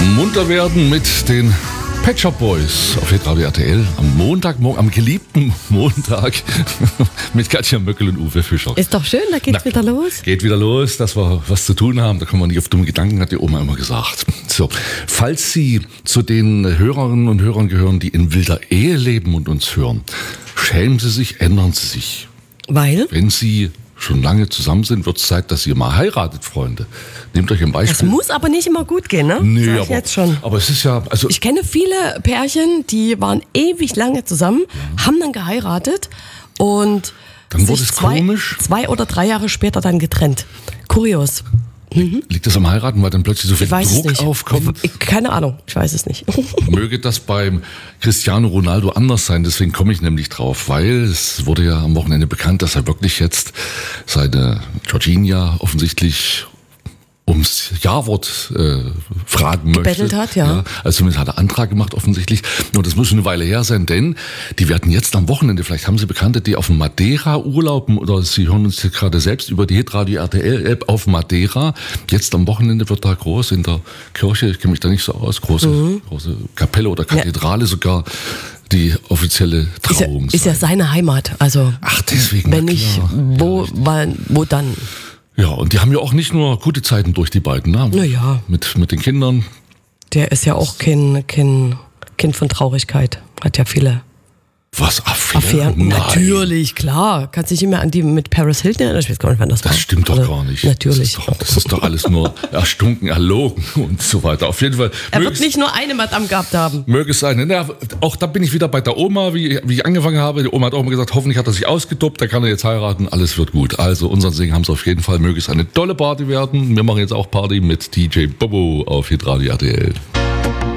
Munter werden mit den Pet Shop Boys auf hitradio RTL am Montagmorgen, am geliebten Montag mit Katja Möckel und Uwe Fischer. Ist doch schön, da geht's wieder los. Geht wieder los, dass wir was zu tun haben, da kommen wir nicht auf dumme Gedanken, hat die Oma immer gesagt. So, falls Sie zu den Hörerinnen und Hörern gehören, die in wilder Ehe leben und uns hören, schämen Sie sich, ändern Sie sich. Weil? Wenn Sie schon lange zusammen sind, wird es Zeit, dass ihr mal heiratet, Freunde. Nehmt euch ein Beispiel. Das muss aber nicht immer gut gehen, ne? Nee, Sag ich jetzt schon. Aber es ist ja... Also Ich kenne viele Pärchen, die waren ewig lange zusammen, haben dann geheiratet und Dann wurde sich es komisch. 2 oder 3 Jahre später dann getrennt. Kurios. Liegt das am Heiraten, weil dann plötzlich so viel Ich weiß es Druck nicht. aufkommt? Keine Ahnung, ich weiß es nicht. Möge das beim Cristiano Ronaldo anders sein, deswegen komme ich nämlich drauf, weil es wurde ja am Wochenende bekannt, dass er wirklich jetzt seine Georgina offensichtlich ums Ja-Wort fragen möchte. Gebettelt hat, ja. Also zumindest hat er Antrag gemacht offensichtlich. Und das muss schon eine Weile her sein, denn die werden jetzt am Wochenende, vielleicht haben Sie Bekannte, die auf Madeira urlauben oder Sie hören uns jetzt gerade selbst über die hitradio RTL-App auf Madeira. Jetzt am Wochenende wird da groß in der Kirche, ich kenne mich da nicht so aus, große Kapelle oder Kathedrale sogar, die offizielle Trauung Ist ja seine Heimat, also Ach, deswegen. wenn nicht, wo dann? Ja, und die haben ja auch nicht nur gute Zeiten durch, die beiden, ne? Naja. Mit den Kindern. Der ist ja auch kein Kind von Traurigkeit, hat ja viele Was, Affären. Nein. Natürlich, klar. Kannst dich nicht mehr an die mit Paris Hilton erinnern? Ich weiß gar nicht, wann das war. Das stimmt doch Also, gar nicht. Natürlich. Das ist doch alles nur erstunken, erlogen und so weiter. Auf jeden Fall. Er wird nicht nur eine Madame gehabt haben. Möge es sein. Ja, auch da bin ich wieder bei der Oma, wie ich angefangen habe. Die Oma hat auch immer gesagt, hoffentlich hat er sich ausgetobt, da kann er jetzt heiraten, alles wird gut. Also unseren Segen haben sie auf jeden Fall. Möge es eine tolle Party werden. Wir machen jetzt auch Party mit DJ Bobo auf hitradio RTL.